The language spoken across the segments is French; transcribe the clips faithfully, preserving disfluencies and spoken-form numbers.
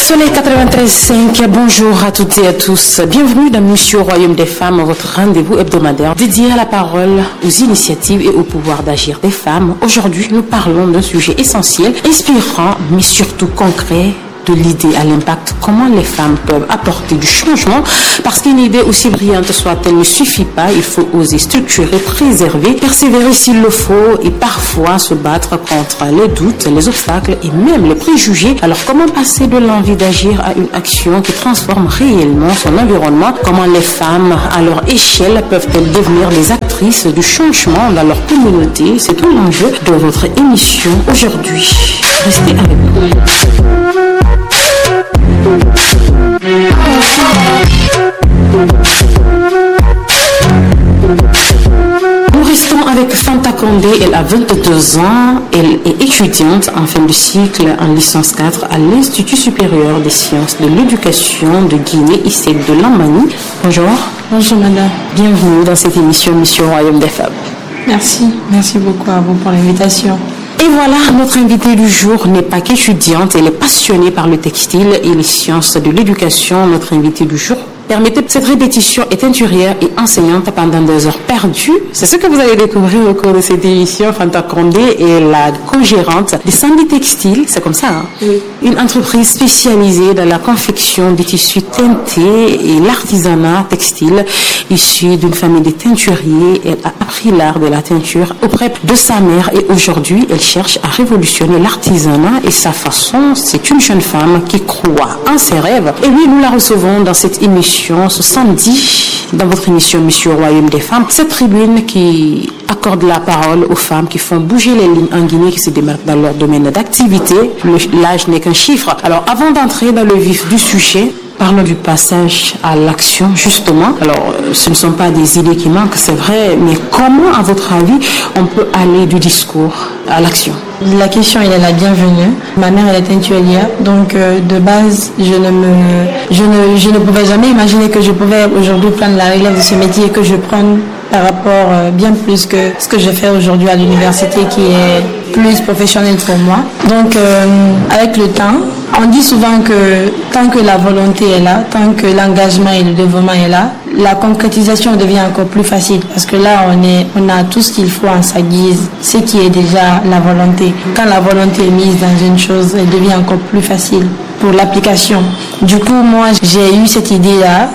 Soleil quatre-vingt-treize virgule cinq, bonjour à toutes et à tous. Bienvenue dans Mission Royaume des Femmes, votre rendez-vous hebdomadaire dédié à la parole, aux initiatives et au pouvoir d'agir des femmes. Aujourd'hui, nous parlons d'un sujet essentiel, inspirant, mais surtout concret, de l'idée à l'impact, comment les femmes peuvent apporter du changement, parce qu'une idée aussi brillante soit-elle ne suffit pas, il faut oser structurer, préserver, persévérer s'il le faut et parfois se battre contre les doutes, les obstacles et même les préjugés. Alors comment passer de l'envie d'agir à une action qui transforme réellement son environnement? Comment les femmes à leur échelle peuvent-elles devenir les actrices du changement dans leur communauté? C'est tout l'enjeu de votre émission aujourd'hui. Restez avec nous. Nous restons avec Fanta Condé. Elle a vingt-deux ans. Elle est étudiante en fin de cycle en licence quatre à l'Institut supérieur des sciences de l'éducation de Guinée, I C E D de Lamani. Bonjour. Bonjour madame. Bienvenue dans cette émission Mission Royaume des Femmes. Merci. Merci beaucoup à vous pour l'invitation. Et voilà, notre invitée du jour n'est pas qu'étudiante, elle est passionnée par le textile et les sciences de l'éducation. Notre invitée du jour, permettez, cette répétition est teinturière et enseignante pendant des heures perdues. C'est ce que vous allez découvrir au cours de cette émission. Fanta Condé est la co-gérante des Sandy Textiles, c'est comme ça, hein? Oui. Une entreprise spécialisée dans la confection des tissus teintés et l'artisanat textile. Issue d'une famille de teinturiers, elle a appris l'art de la teinture auprès de sa mère et aujourd'hui, elle cherche à révolutionner l'artisanat et sa façon. C'est une jeune femme qui croit en ses rêves. Et oui, nous la recevons dans cette émission ce samedi, dans votre émission Mission Royaume des Femmes. Cette tribune qui accorde la parole aux femmes qui font bouger les lignes en Guinée, qui se démarquent dans leur domaine d'activité. Le- L'âge n'est qu'un chiffre. Alors, avant d'entrer dans le vif du sujet, parlons du passage à l'action, justement. Alors, euh, ce ne sont pas des idées qui manquent, c'est vrai, mais comment, à votre avis, on peut aller du discours à l'action? La question elle est la bienvenue. Ma mère elle est teinturière, donc euh, de base je ne me, je ne, je ne pouvais jamais imaginer que je pouvais aujourd'hui prendre la relève de ce métier et que je prenne par rapport euh, bien plus que ce que je fais aujourd'hui à l'université qui est plus professionnel pour moi. Donc euh, avec le temps, on dit souvent que tant que la volonté est là, tant que l'engagement et le développement est là, la concrétisation devient encore plus facile parce que là on est, on a tout ce qu'il faut en sa guise, ce qui est déjà la volonté. Quand la volonté est mise dans une chose, elle devient encore plus facile pour l'application. Du coup, moi j'ai eu cette idée-là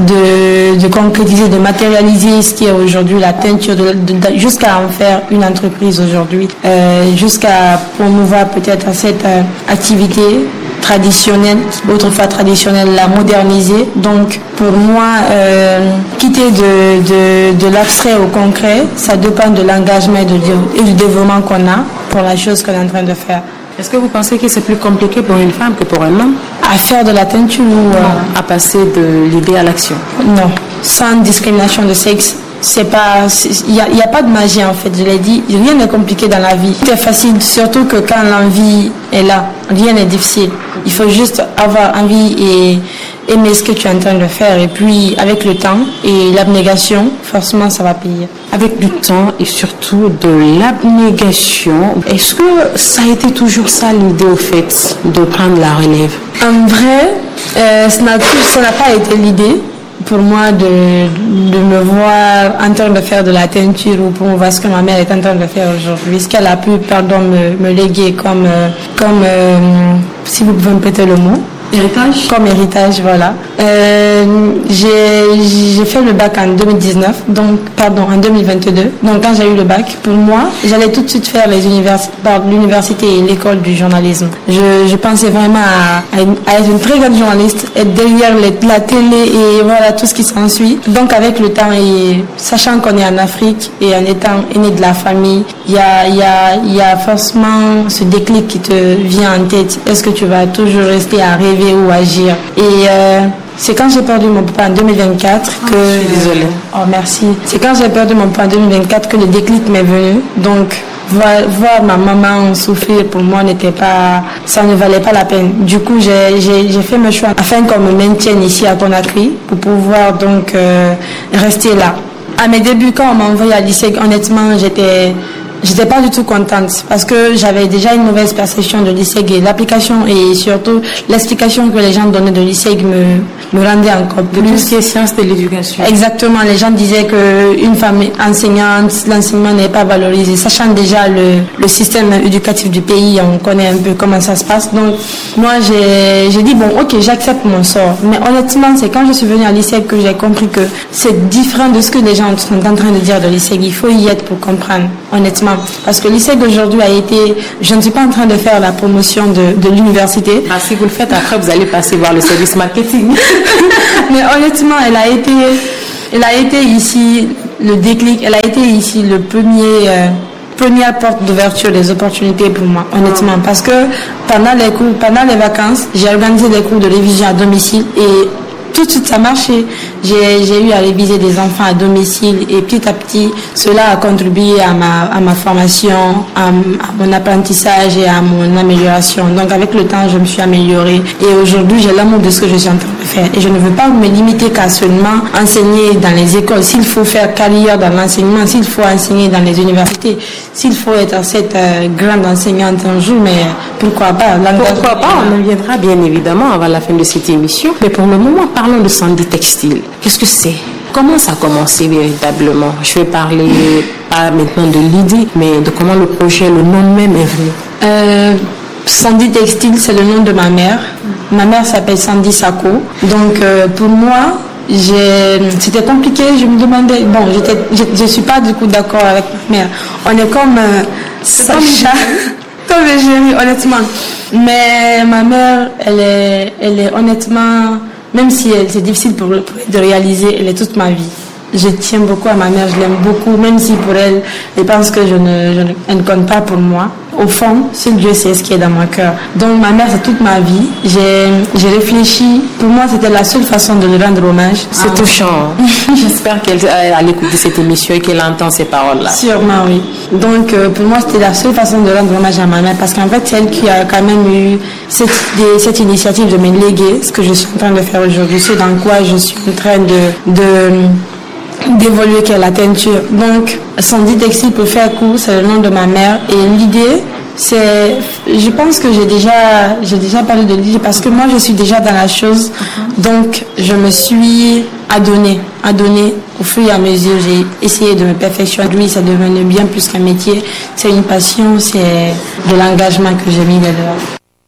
de, de concrétiser, de matérialiser ce qui est aujourd'hui la teinture, de, de, de, jusqu'à en faire une entreprise aujourd'hui, euh, jusqu'à promouvoir peut-être cette euh, activité traditionnelle, autrefois traditionnelle, la moderniser. Donc pour moi, euh, quitter de, de, de l'abstrait au concret, ça dépend de l'engagement et, de, et du développement qu'on a pour la chose qu'on est en train de faire. Est-ce que vous pensez que c'est plus compliqué pour une femme que pour un homme À faire de la teinture ou euh, à passer de l'idée à l'action? non, sans discrimination de sexe. C'est pas, il n'y a, y a pas de magie en fait, je l'ai dit, rien n'est compliqué dans la vie. C'est facile, surtout que quand l'envie est là, rien n'est difficile. Il faut juste avoir envie et aimer ce que tu es en train de faire. Et puis avec le temps et l'abnégation, forcément ça va payer. Avec du temps et surtout de l'abnégation, est-ce que ça a été toujours ça l'idée au fait de prendre la relève? En vrai, euh, ça n'a ça n'a pas été l'idée pour moi de, de me voir en train de faire de la teinture ou pour voir ce que ma mère est en train de faire aujourd'hui, ce qu'elle a pu pardon, me, me léguer comme, euh, comme euh, si vous pouvez me prêter le mot. Héritage? Comme héritage, voilà. Euh, j'ai, j'ai fait le bac en deux mille dix-neuf, donc, pardon, en deux mille vingt-deux. Donc, quand j'ai eu le bac, pour moi, j'allais tout de suite faire les universités, l'université et l'école du journalisme. Je, je pensais vraiment à, à, une, à être une très grande journaliste, être derrière les, la télé et voilà, tout ce qui s'ensuit. Donc, avec le temps et sachant qu'on est en Afrique et en étant aîné de la famille, il y a, il y a, il y a forcément ce déclic qui te vient en tête. Est-ce que tu vas toujours rester à rêver ou agir? Et euh, c'est quand j'ai perdu mon papa en deux mille vingt-quatre que... Oh, je suis désolée. Oh, merci. C'est quand j'ai perdu mon papa en deux mille vingt-quatre que le déclic m'est venu. Donc, voir, voir ma maman souffrir pour moi n'était pas... Ça ne valait pas la peine. Du coup, j'ai, j'ai, j'ai fait mon choix afin qu'on me maintienne ici à Conakry pour pouvoir donc euh, rester là. À mes débuts, quand on m'a envoyé à lycée, honnêtement, j'étais... j'étais pas du tout contente parce que j'avais déjà une mauvaise perception de l'I S E G et l'application et surtout l'explication que les gens donnaient de l'I S E G me, me rendait encore plus. De tout ce qui est sciences de l'éducation. Exactement, les gens disaient qu'une femme enseignante, l'enseignement n'est pas valorisé. Sachant déjà le, le système éducatif du pays, on connaît un peu comment ça se passe. Donc moi j'ai, j'ai dit bon ok, j'accepte mon sort. Mais honnêtement, c'est quand je suis venue à l'I S E G que j'ai compris que c'est différent de ce que les gens sont en train de dire de l'I S E G. Il faut y être pour comprendre, honnêtement. Parce que l'I S E G aujourd'hui a été... Je ne suis pas en train de faire la promotion de, de l'université. Ah, si vous le faites, après vous allez passer voir le service marketing. Mais honnêtement, elle a été... Elle a été ici le déclic. Elle a été ici le premier... Euh, première porte d'ouverture des opportunités pour moi, honnêtement. Oh. Parce que pendant les cours, pendant les vacances, j'ai organisé des cours de révision à domicile et tout de suite ça marchait. J'ai, j'ai eu à réviser des enfants à domicile et petit à petit, cela a contribué à ma, à ma formation, à, à mon apprentissage et à mon amélioration. Donc avec le temps, je me suis améliorée et aujourd'hui, j'ai l'amour de ce que je suis en train de faire. Et je ne veux pas me limiter qu'à seulement enseigner dans les écoles. S'il faut faire carrière dans l'enseignement, s'il faut enseigner dans les universités, s'il faut être cette euh, grande enseignante un jour, mais pourquoi pas? Pourquoi pas? On en viendra bien évidemment avant la fin de cette émission. Mais pour le moment, parlons de Sandy Textile. Qu'est-ce que c'est? Comment ça a commencé véritablement? Je vais parler pas maintenant de l'idée, mais de comment le projet, le nom même est venu. Euh, Sandy Textile, c'est le nom de ma mère. Ma mère s'appelle Sandy Sako. Donc euh, pour moi, j'ai... c'était compliqué. Je me demandais, bon, j'étais, je ne suis pas du coup d'accord avec ma mère. On est comme euh, Sacha, comme Égérie, honnêtement. Mais ma mère, elle est, elle est honnêtement, même si elle, c'est difficile pour, pour elle de réaliser, elle est toute ma vie. Je tiens beaucoup à ma mère, je l'aime beaucoup, même si pour elle, elle pense que je ne, je ne, elle ne compte pas pour moi. Au fond, seul Dieu sait ce qui est dans mon cœur. Donc ma mère, c'est toute ma vie. J'ai, j'ai réfléchi. Pour moi, c'était la seule façon de lui rendre hommage. C'est ah, touchant. J'espère qu'elle est à l'écoute de cette émission et qu'elle entend ces paroles-là. Sûrement, oui. Donc euh, pour moi, c'était la seule façon de rendre hommage à ma mère parce qu'en fait, c'est elle qui a quand même eu cette, des, cette initiative de me léguer ce que je suis en train de faire aujourd'hui, ce dans quoi je suis en train de... de d'évoluer qu'est la teinture. Donc, Sandy Textile, pour faire court, c'est le nom de ma mère. Et l'idée, c'est, je pense que j'ai déjà, j'ai déjà parlé de l'idée parce que moi, je suis déjà dans la chose. Uh-huh. Donc, je me suis adonnée, adonnée au fur et à mesure. J'ai essayé de me perfectionner. Oui, ça devenait bien plus qu'un métier. C'est une passion, c'est de l'engagement que j'ai mis dedans.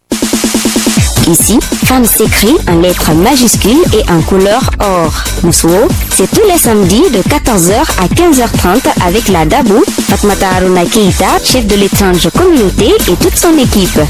Ici, Femme s'écrit en lettres majuscules et en couleur or. Moussuo, c'est tous les samedis de quatorze heures à quinze heures trente avec la Dabou, Fatmata Aruna Keita, chef de l'étrange communauté et toute son équipe.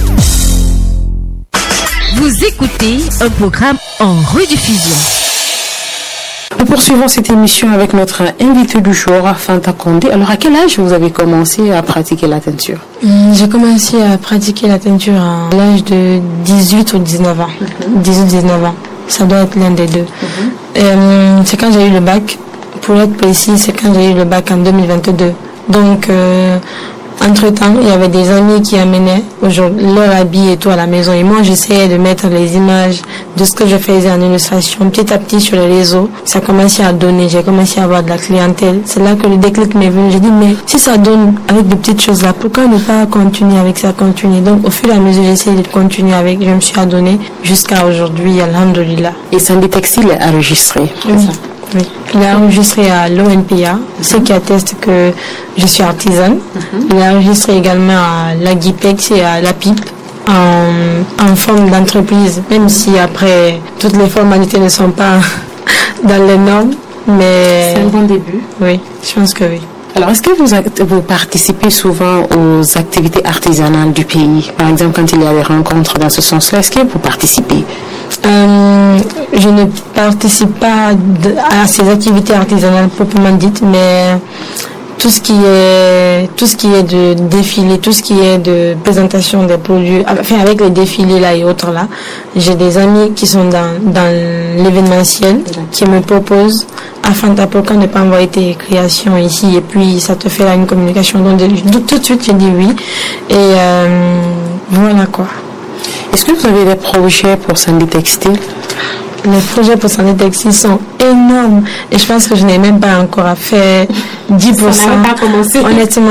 Vous écoutez un programme en rediffusion. Nous poursuivons cette émission avec notre invité du jour, Fanta Condé. Alors, à quel âge vous avez commencé à pratiquer la teinture? mmh, J'ai commencé à pratiquer la teinture à l'âge de dix-huit ou dix-neuf ans. Mmh. dix-huit dix-neuf ans. Ça doit être l'un des deux. Mmh. Euh, c'est quand j'ai eu le bac. Pour être précis, c'est quand j'ai eu le bac en deux mille vingt-deux. Donc, euh, entre-temps, il y avait des amis qui amenaient leur habit et tout à la maison. Et moi, j'essayais de mettre les images de ce que je faisais en illustration petit à petit sur les réseaux. Ça commençait à donner. J'ai commencé à avoir de la clientèle. C'est là que le déclic m'est venu. J'ai dit, mais si ça donne avec de petites choses là, pourquoi ne pas continuer avec ça, continuer? Donc, au fur et à mesure, j'ai essayé de continuer avec. Je me suis adonnée jusqu'à aujourd'hui, alhamdoulilah. Et Sandy Textile est enregistré. Oui. Oui. Il a enregistré à l'O N P A, mm-hmm. ce qui atteste que je suis artisane. Mm-hmm. Il a enregistré également à la Guipex et à la Pipe en, en forme d'entreprise, même si après toutes les formalités ne sont pas dans les normes. Mais c'est un bon début. Oui, je pense que oui. Alors, est-ce que vous, vous participez souvent aux activités artisanales du pays? Par exemple, quand il y a des rencontres dans ce sens-là, est-ce que vous participez? Euh, je ne participe pas de, à ces activités artisanales proprement dites, mais tout ce qui est tout ce qui est de défilé, tout ce qui est de présentation des produits, enfin avec les défilés là et autres là, j'ai des amis qui sont dans dans l'événementiel qui me proposent afin de pourquoi ne pas envoyer tes créations ici et puis ça te fait là une communication. Donc de, tout de suite j'ai dit oui et euh, voilà quoi. Est-ce que vous avez des projets pour Sandy Textile? Les projets pour Sandy Textile sont énormes et je pense que je n'ai même pas encore fait dix pour cent. Ça n'a pas commencé. Honnêtement,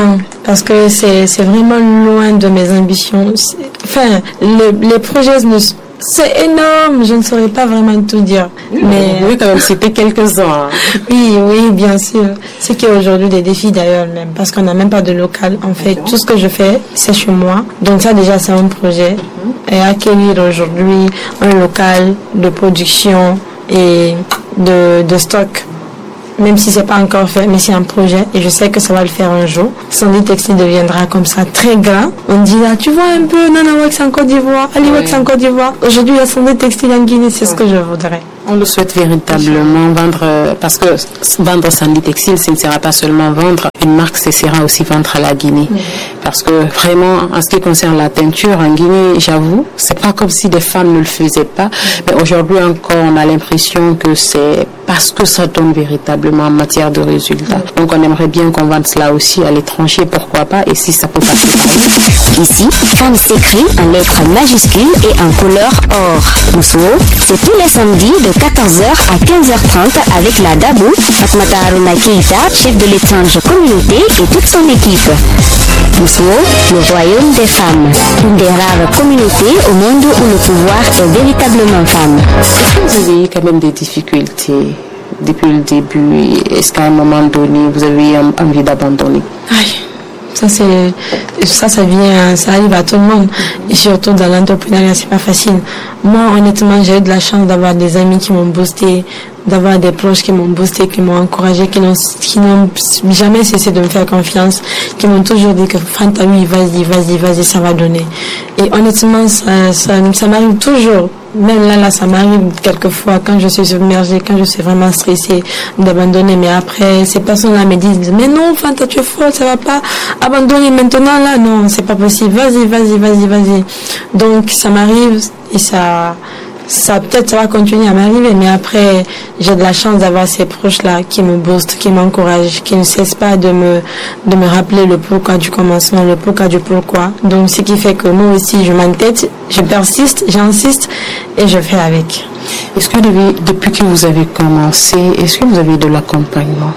parce que c'est, c'est vraiment loin de mes ambitions. C'est, enfin, le, les projets ne c'est énorme, je ne saurais pas vraiment tout dire. Mais oui, quand même, c'était quelques-uns. Oui, oui, bien sûr. Ce qui est aujourd'hui des défis d'ailleurs même, parce qu'on n'a même pas de local. En fait, tout ce que je fais, c'est chez moi. Donc ça déjà, c'est un projet. Mm-hmm. Et acquérir aujourd'hui un local de production et de, de stock, même si c'est pas encore fait, mais c'est un projet et je sais que ça va le faire un jour. Sandy Textile deviendra comme ça très grand. On dit là, tu vois un peu Nanawex en Côte d'Ivoire, Aliwex en Côte d'Ivoire. Aujourd'hui, la Sandy Textile en Guinée, c'est ce que je voudrais. On le souhaite véritablement vendre, parce que vendre Sandy Textile, ce ne sera pas seulement vendre une marque, ce sera aussi vendre à la Guinée. Mmh. Parce que vraiment, en ce qui concerne la teinture en Guinée, j'avoue, c'est pas comme si des femmes ne le faisaient pas. Mmh. Mais aujourd'hui encore, on a l'impression que c'est parce que ça donne véritablement en matière de résultats. Mmh. Donc on aimerait bien qu'on vende cela aussi à l'étranger, pourquoi pas, et si ça peut passer par nous. Ici, femme s'écrit en lettres majuscules et en couleur or. Moussuo, c'est tous les samedis de quatorze heures à quinze heures trente avec la Dabou, Fatmata Haruna Keita, chef de l'étrange communauté et toute son équipe. Moussuo, le royaume des femmes, une des rares communautés au monde où le pouvoir est véritablement femme. Est-ce que vous avez eu quand même des difficultés depuis le début? Est-ce qu'à un moment donné, vous avez eu envie d'abandonner? Aïe. Ça, c'est, ça, ça vient, ça arrive à tout le monde. Et surtout dans l'entrepreneuriat, c'est pas facile. Moi, honnêtement, j'ai eu de la chance d'avoir des amis qui m'ont boosté, d'avoir des proches qui m'ont boosté, qui m'ont encouragé, qui n'ont, qui n'ont jamais cessé de me faire confiance, qui m'ont toujours dit que Fanta, oui, vas-y, vas-y, vas-y, ça va donner. Et honnêtement, ça, ça, ça m'arrive toujours. Même là, là, ça m'arrive quelquefois quand je suis submergée, quand je suis vraiment stressée, d'abandonner. Mais après, ces personnes-là me disent, mais non, Fanta, tu es folle, ça va pas abandonner maintenant, là. Non, c'est pas possible. Vas-y, vas-y, vas-y, vas-y. Donc, ça m'arrive et ça, ça, peut-être, ça va continuer à m'arriver. Mais après, j'ai de la chance d'avoir ces proches-là qui me boostent, qui m'encouragent, qui ne cessent pas de me, de me rappeler le pourquoi du commencement, le pourquoi du pourquoi. Donc, ce qui fait que moi aussi, je m'entête, je persiste, j'insiste et je fais avec. Est-ce que depuis que vous avez commencé, est-ce que vous avez de l'accompagnement?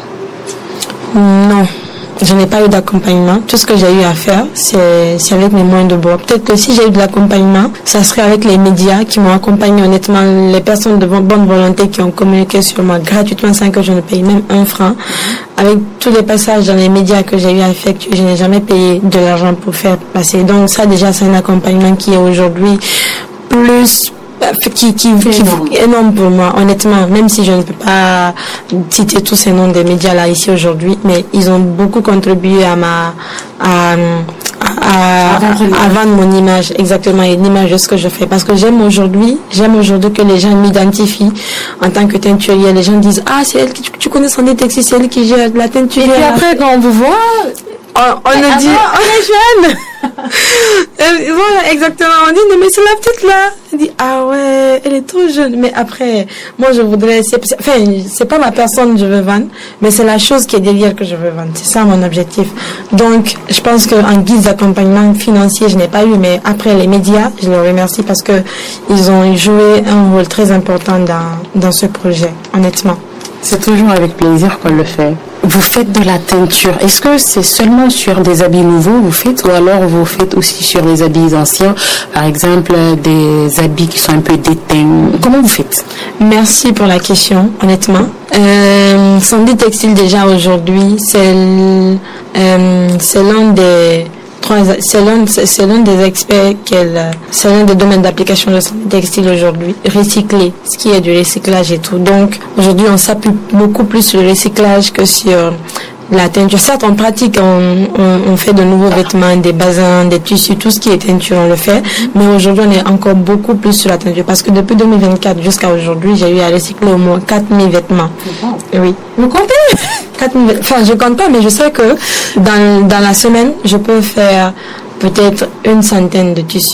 Non, je n'ai pas eu d'accompagnement. Tout ce que j'ai eu à faire, c'est, c'est avec mes moyens de bord. Peut-être que si j'ai eu de l'accompagnement, ça serait avec les médias qui m'ont accompagné, honnêtement, les personnes de bonne volonté qui ont communiqué sur moi gratuitement sans que je ne paye même un franc. Avec tous les passages dans les médias que j'ai eu à effectuer, je n'ai jamais payé de l'argent pour faire passer. Donc ça, déjà, c'est un accompagnement qui est aujourd'hui plus qui, qui, qui énorme. énorme pour moi, honnêtement, même si je ne peux pas citer tous ces noms des médias là ici aujourd'hui, mais ils ont beaucoup contribué à ma à, à, à, à vendre mon image, exactement, et l'image de ce que je fais, parce que j'aime aujourd'hui, j'aime aujourd'hui que les gens m'identifient en tant que teinturière. Les gens disent, ah, c'est elle qui, tu, tu connais Sandy Textile, c'est elle qui gère la teinture. Et puis après, quand on vous voit, on, on nous dit, on est jeune. Voilà, exactement. On dit, non, mais c'est la petite là. On dit, ah ouais, elle est trop jeune. Mais après, moi, je voudrais, c'est, enfin, c'est pas ma personne que je veux vendre, mais c'est la chose qui est derrière que je veux vendre. C'est ça mon objectif. Donc, je pense qu'en guise d'accompagnement financier, je n'ai pas eu, mais après les médias, je les remercie parce que ils ont joué un rôle très important dans, dans ce projet, honnêtement. C'est toujours avec plaisir qu'on le fait. Vous faites de la teinture. Est-ce que c'est seulement sur des habits nouveaux vous faites, ou alors vous faites aussi sur des habits anciens, par exemple des habits qui sont un peu déteints? Comment vous faites? Merci pour la question, honnêtement. Euh, Sandy Textile déjà aujourd'hui, c'est euh, c'est l'un des C'est l'un, c'est l'un des experts, qu'elle, c'est l'un des domaines d'application de Sandy Textile aujourd'hui, recycler, ce qui est du recyclage et tout. Donc, aujourd'hui, on s'appuie beaucoup plus sur le recyclage que sur la teinture. Certes, en pratique, on, on, on fait de nouveaux vêtements, des basins, des tissus, tout ce qui est teinture, on le fait. Mais aujourd'hui, on est encore beaucoup plus sur la teinture. Parce que depuis deux mille vingt-quatre jusqu'à aujourd'hui, j'ai eu à recycler au moins quatre mille vêtements. Oui. Vous comptez? quatre mille, enfin, je compte pas, mais je sais que dans, dans la semaine, je peux faire peut-être une centaine de tissus.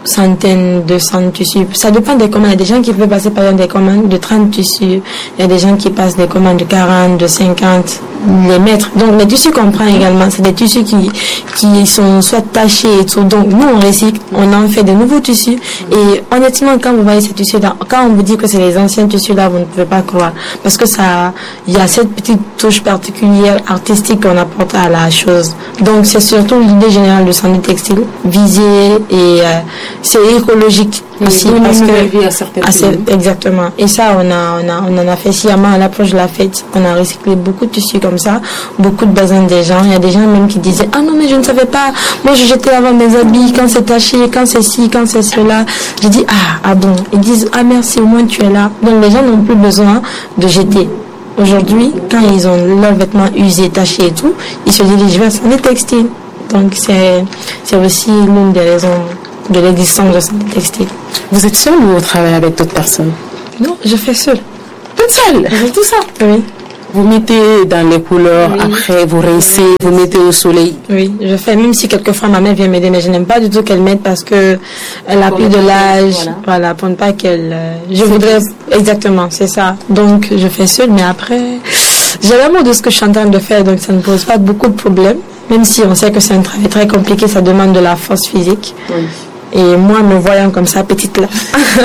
centaines, deux cents tissus. Ça dépend des commandes. Il y a des gens qui peuvent passer par exemple des commandes de trente tissus. Il y a des gens qui passent des commandes de quarante, de cinquante, les mètres. Donc les tissus qu'on prend également, c'est des tissus qui, qui sont soit tachés et tout. Donc nous on recycle, on en fait de nouveaux tissus. Et honnêtement, quand vous voyez ces tissus-là, quand on vous dit que c'est les anciens tissus-là, vous ne pouvez pas croire. Parce que ça, il y a cette petite touche particulière, artistique qu'on apporte à la chose. Donc c'est surtout l'idée générale de Sandy Textile, viser et euh, c'est écologique aussi oui, parce que à certaines à cette, exactement. Et ça on a on a on en a fait sciemment à l'approche de la fête. On a recyclé beaucoup de tissus comme ça, beaucoup de besoins des gens. Il y a des gens même qui disaient ah non mais je ne savais pas. Moi je jetais avant mes habits quand c'est taché, quand c'est ci, quand c'est cela. J'ai dit ah ah bon. Ils disent ah merci au moins tu es là. Donc les gens n'ont plus besoin de jeter. Aujourd'hui, quand ils ont leurs vêtements usés, tachés et tout, ils se dirigent vers les textiles. Donc c'est c'est aussi l'une des raisons de l'existence de Sandy Textile. Vous êtes seule ou vous travaillez avec d'autres personnes? Non, je fais seule. Toute seule? Je fais tout ça? Oui. Vous mettez dans les couleurs, oui. Après vous rincez, oui. Vous mettez au soleil. Oui, je fais, même si quelquefois ma mère vient m'aider, mais je n'aime pas du tout qu'elle m'aide parce que elle a plus de l'âge, voilà. voilà, pour ne pas qu'elle... Euh, je voudrais... Exactement, c'est ça. Donc je fais seule, mais après, j'ai l'amour de ce que je suis en train de faire, donc ça ne pose pas beaucoup de problèmes. Même si on sait que c'est un travail très compliqué, ça demande de la force physique. Oui. Et moi, me voyant comme ça, petite là.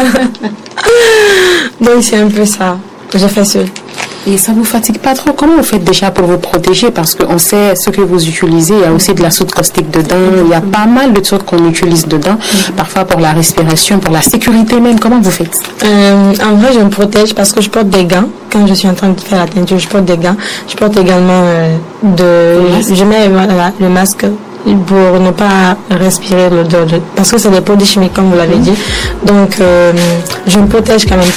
Donc c'est un peu ça. Je fais seule. Et ça ne vous fatigue pas trop? Comment vous faites déjà pour vous protéger? Parce qu'on sait ce que vous utilisez. Il y a aussi de la soude caustique dedans. Il y a pas mal de trucs qu'on utilise dedans. Mm-hmm. Parfois pour la respiration, pour la sécurité même. Comment vous faites? euh, En vrai, je me protège parce que je porte des gants. Quand je suis en train de faire la teinture, je porte des gants. Je porte également euh, de... Je, je mets voilà, le masque pour ne pas respirer l'odeur. De, parce que c'est des produits chimiques, comme vous l'avez dit. Donc, euh, je me protège quand même.